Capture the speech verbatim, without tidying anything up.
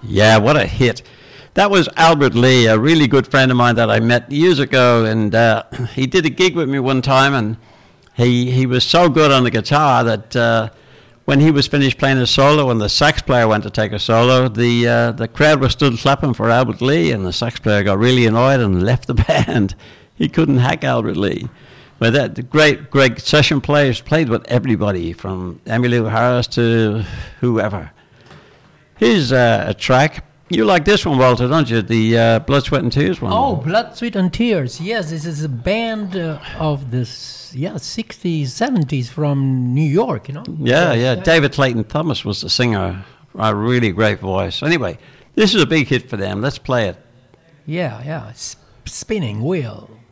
Yeah, what a hit. That was Albert Lee, a really good friend of mine that I met years ago, and uh, he did a gig with me one time, and he he was so good on the guitar that uh, when he was finished playing a solo and the sax player went to take a solo, the uh, the crowd was still clapping for Albert Lee, and the sax player got really annoyed and left the band. He couldn't hack Albert Lee. But that the great, great session players played with everybody, from Emmylou Harris to whoever. Here's uh, a track. You like this one, Walter, don't you? The uh, Blood, Sweat and Tears one. Oh, Blood, Sweat and Tears. Yes, this is a band uh, of the yeah sixties, seventies from New York, you know? Yeah, yeah, yeah. David Clayton Thomas was the singer. A really great voice. Anyway, this is a big hit for them. Let's play it. Yeah, yeah. Sp- spinning Wheel.